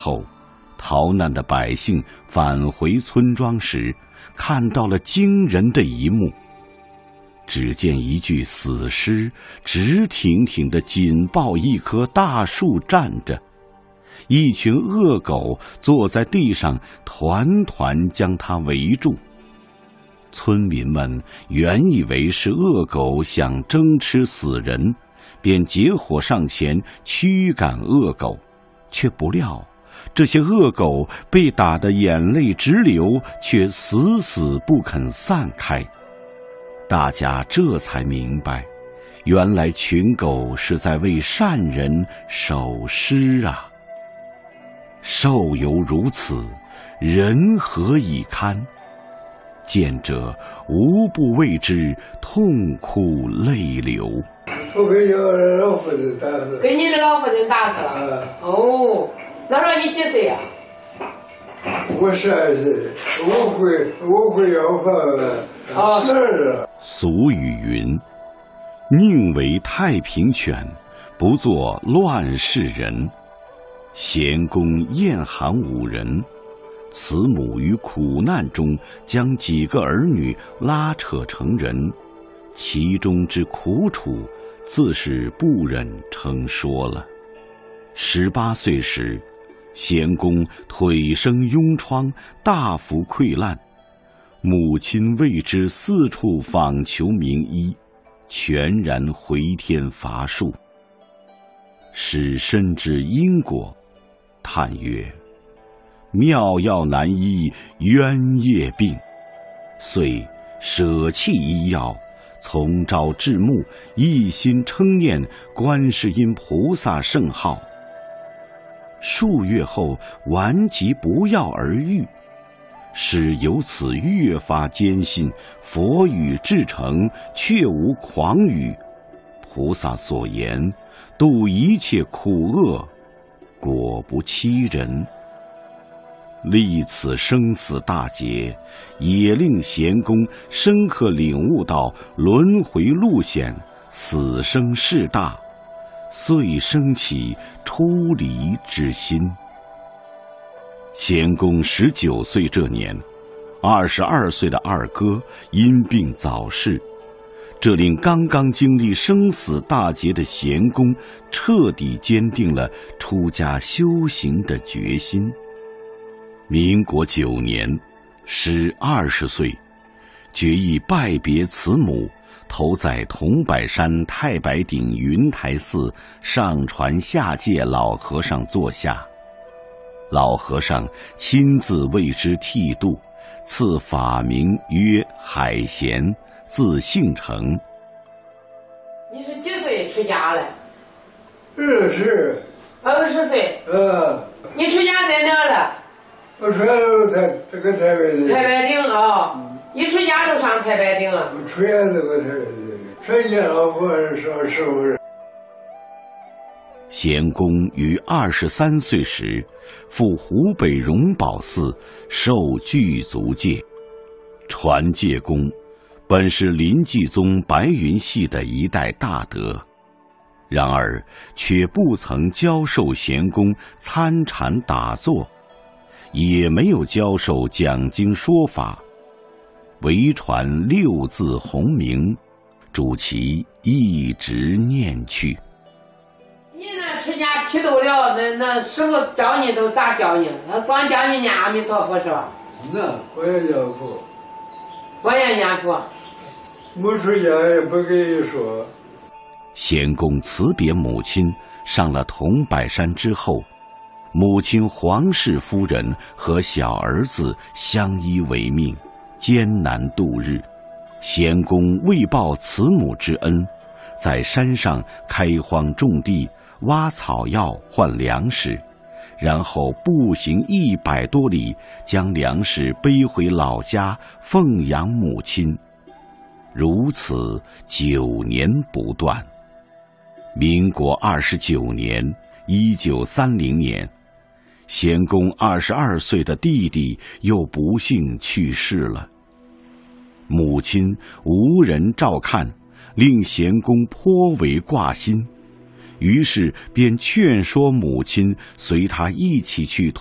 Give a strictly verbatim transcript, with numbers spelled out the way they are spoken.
后，逃难的百姓返回村庄时，看到了惊人的一幕。只见一具死尸直挺挺地紧抱一棵大树站着，一群恶狗坐在地上团团将它围住。村民们原以为是恶狗想争吃死人，便结伙上前驱赶恶狗，却不料这些恶狗被打得眼泪直流，却死死不肯散开。大家这才明白，原来群狗是在为善人守尸啊！兽犹如此，人何以堪？见者无不为之痛哭泪流。 我给你老夫人打死， 给你的老夫人打死了。嗯、哦，那时候你几岁呀、 啊？我十二岁，我会我会要饭了。哦，是。 俗语云：“宁为太平犬，不做乱世人。”咸公厌寒五人，慈母于苦难中将几个儿女拉扯成人，其中之苦楚，自是不忍称说了。十八岁时，咸公腿生痈疮，大幅溃烂，母亲为之四处访求名医，全然回天乏术。使深知因果，叹曰：“妙药难医冤业病。”遂舍弃医药，从朝至暮，一心称念观世音菩萨圣号。数月后，顽疾不药而愈，使由此越发坚信佛语至诚，确无诳语。菩萨所言，度一切苦厄，果不欺人。历此生死大劫，也令咸公深刻领悟到轮回路险，死生事大，遂生起出离之心。咸公十九岁这年，二十二岁的二哥因病早逝，这令刚刚经历生死大劫的咸公彻底坚定了出家修行的决心。民国九年，时二十岁，决意拜别慈母，投在桐柏山太白顶云台寺上传下界老和尚座下。老和尚亲自为之剃度，赐法名曰海贤，字姓成。 你是几岁出家了？ 二十。 二十岁。 嗯。 你出家在哪了？ 我出家都台这个台北顶。 台北顶啊、哦！一出家就上台北顶了。 我出家这个台北顶，出家老和尚上师傅。 咸公于二十三岁时，赴湖北荣宝寺受具足戒。传戒公本是临济宗白云系的一代大德，然而却不曾教授咸公参禅打坐，也没有教授讲经说法，唯传六字洪名，主其一直念去。 你那出家剃度了，那那师傅教你都咋教你？他光教你念阿弥陀佛是吧？ 那我也念佛， 我也念佛。 没出家也不跟你说。 咸公辞别母亲，上了桐柏山之后，母亲黄氏夫人和小儿子相依为命，艰难度日。咸公为报慈母之恩，在山上开荒种地，挖草药换粮食，然后步行一百多里，将粮食背回老家奉养母亲。如此九年不断。民国二十九年，一九三零年，咸公二十二岁的弟弟又不幸去世了。母亲无人照看，令咸公颇为挂心， 于是便劝说母亲随他一起去